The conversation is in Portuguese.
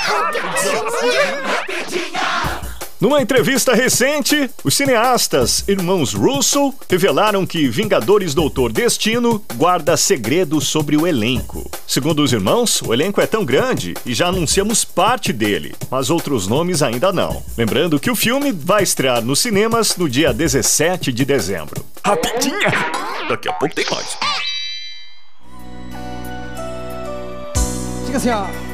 Numa entrevista recente, os cineastas irmãos Russo revelaram que Vingadores Doutor Destino guarda segredo sobre o elenco. Segundo os irmãos, o elenco é tão grande e já anunciamos parte dele, mas outros nomes ainda não. Lembrando que o filme vai estrear nos cinemas no dia 17 de dezembro. Rapidinha! Daqui a pouco tem mais. Diga assim, ó.